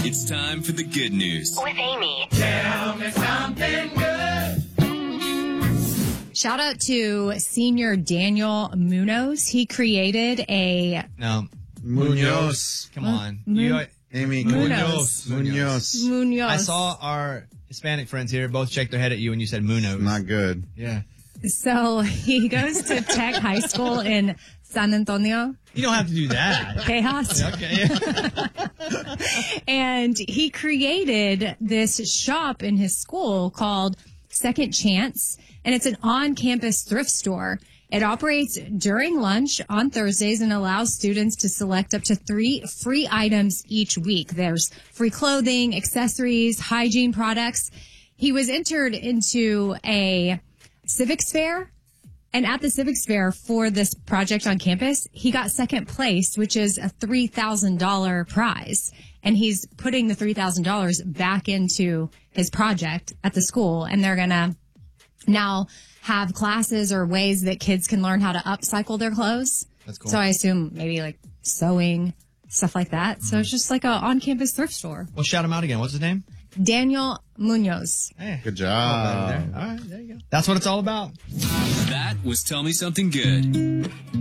It's time for the good news with Amy. Tell me something good. Shout out to senior Daniel Munoz. He created a... No. Munoz. Come on. Amy. Munoz. Munoz. I saw our Hispanic friends here both shake their head at you when you said Munoz. Not good. Yeah. So he goes to Tech High School in San Antonio. You don't have to do that. Tejas. Okay. And he created this shop in his school called Second Chance, and it's an on-campus thrift store. It operates during lunch on Thursdays and allows students to select up to 3 free items each week. There's free clothing, accessories, hygiene products. He was entered into a civics fair, and at the civics fair for this project on campus, he got second place, which is a $3,000 prize. And he's putting the $3,000 back into his project at the school, and they're going to now have classes or ways that kids can learn how to upcycle their clothes. That's cool. So I assume maybe like sewing, stuff like that. So it's just like a on-campus thrift store. Well, shout him out again. What's his name? Daniel Munoz. Hey. Good job. All right, there you go. That's what it's all about. That was Tell Me Something Good.